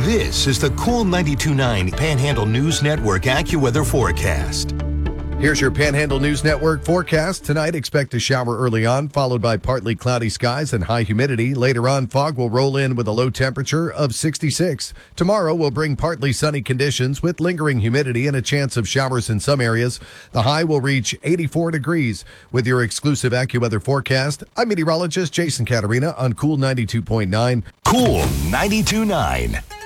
This is the Cool 92.9 Panhandle News Network AccuWeather forecast. Here's your Panhandle News Network forecast. Tonight, expect a shower early on, followed by partly cloudy skies and high humidity. Later on, fog will roll in with a low temperature of 66. Tomorrow will bring partly sunny conditions with lingering humidity and a chance of showers in some areas. The high will reach 84 degrees. With your exclusive AccuWeather forecast, I'm meteorologist Jason Caterina on Cool 92.9. Cool 92.9.